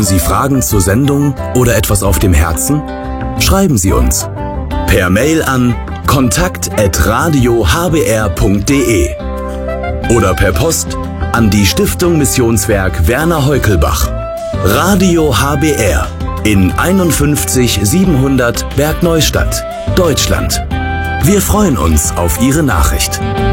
Sie Fragen zur Sendung oder etwas auf dem Herzen? Schreiben Sie uns per Mail an kontakt@radiohbr.de oder per Post an die Stiftung Missionswerk Werner Heukelbach. Radio HBR in 51 700 Bergneustadt, Deutschland. Wir freuen uns auf Ihre Nachricht.